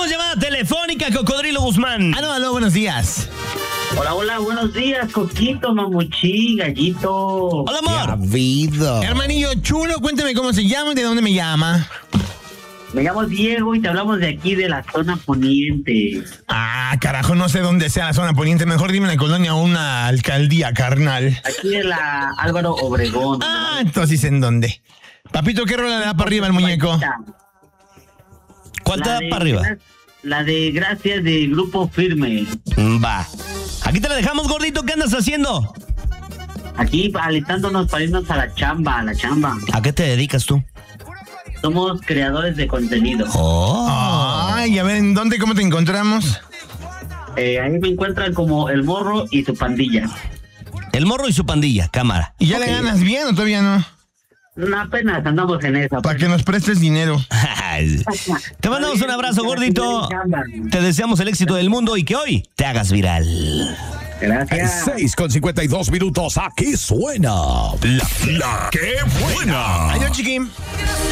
Tenemos llamada telefónica, Cocodrilo Guzmán. Aló, buenos días. Hola, buenos días, Coquito, Mamuchí, Gallito. Hola, amor. Habido. Hermanillo chulo, cuéntame cómo se llama y de dónde me llama. Me llamo Diego y te hablamos de aquí, de la zona poniente. Ah, carajo, no sé dónde sea la zona poniente. Mejor dime la colonia o una alcaldía, carnal. Aquí de la Álvaro Obregón. Ah, entonces ¿en dónde? Papito, ¿qué rola le da para arriba el muñeco? ¿Cuál te da para arriba? La de Gracias de Grupo Firme. Va. Aquí te la dejamos, gordito. ¿Qué andas haciendo? Aquí alistándonos para irnos a la chamba, ¿A qué te dedicas tú? Somos creadores de contenido. Ay, a ver, ¿en dónde, cómo te encontramos? Ahí me encuentran como El Morro y su pandilla. El Morro y su pandilla, cámara. ¿Y ya le ganas bien o todavía no? Apenas andamos en esa. Para que nos prestes dinero. Te mandamos un abrazo, gordito. Te deseamos el éxito del mundo y que hoy te hagas viral. Gracias. 6:52 minutos. Aquí suena la que buena. Adiós, chiquín.